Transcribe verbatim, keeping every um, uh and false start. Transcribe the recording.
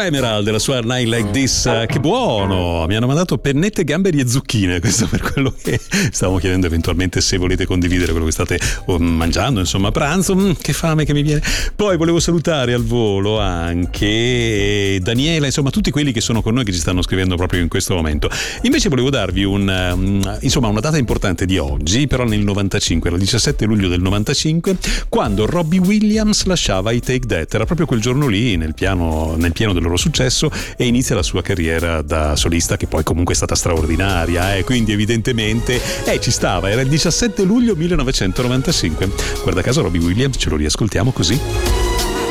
Emerald della sua Night Like This. Uh, che buono, mi hanno mandato pennette, gamberi e zucchine, questo per quello che stavamo chiedendo, eventualmente se volete condividere quello che state um, mangiando, insomma a pranzo. Mm, che fame che mi viene. Poi volevo salutare al volo anche Daniela, insomma tutti quelli che sono con noi, che ci stanno scrivendo proprio in questo momento. Invece volevo darvi un um, insomma una data importante di oggi, però nel novantacinque, era il diciassette luglio del novantacinque, quando Robbie Williams lasciava i Take That. Era proprio quel giorno lì, nel piano nel pieno del loro successo, e inizia la sua carriera da solista, che poi comunque è stata straordinaria, eh? Quindi evidentemente eh, ci stava, era il diciassette luglio millenovecentonovantacinque. Guarda caso Robbie Williams ce lo riascoltiamo così.